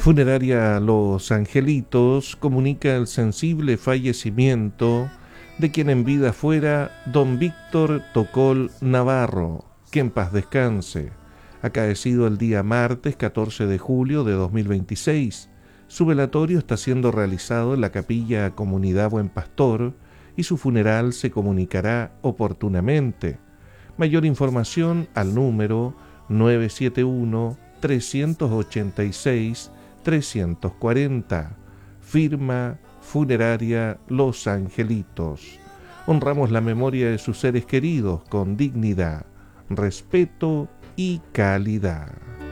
Funeraria Los Angelitos comunica el sensible fallecimiento de quien en vida fuera don Víctor Tocol Navarro, que en paz descanse, acaecido el día martes 14 de julio de 2026. Su velatorio está siendo realizado en la Capilla Comunidad Buen Pastor y su funeral se comunicará oportunamente. Mayor información al número 971-386-340. Firma Funeraria Los Angelitos. Honramos la memoria de sus seres queridos con dignidad, respeto y calidad.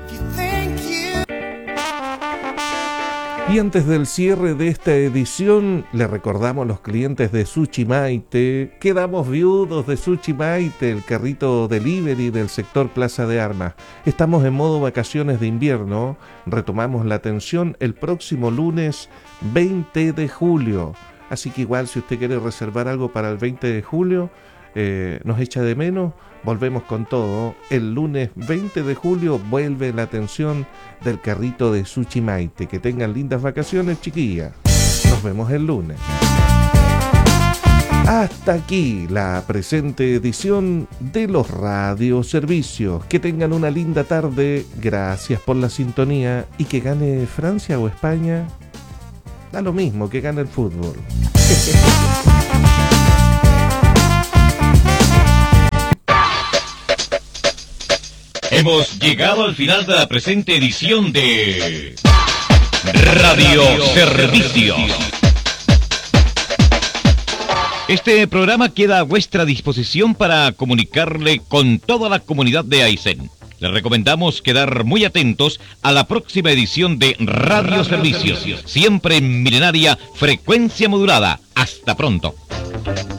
Y antes del cierre de esta edición, le recordamos a los clientes de Sushi Maite, quedamos viudos de Sushi Maite, el carrito delivery del sector Plaza de Armas. Estamos en modo vacaciones de invierno, retomamos la atención el próximo lunes 20 de julio. Así que igual si usted quiere reservar algo para el 20 de julio, nos echa de menos, volvemos con todo. El lunes 20 de julio vuelve la atención del carrito de Sushi Maite. Que tengan lindas vacaciones, chiquillas. Nos vemos el lunes. Hasta aquí la presente edición de los radioservicios. Que tengan una linda tarde. Gracias por la sintonía. Y que gane Francia o España, da lo mismo, que gane el fútbol. Hemos llegado al final de la presente edición de Radio Servicios. Este programa queda a vuestra disposición para comunicarle con toda la comunidad de Aysén. Le recomendamos quedar muy atentos a la próxima edición de Radio Servicios, siempre en milenaria frecuencia modulada. Hasta pronto.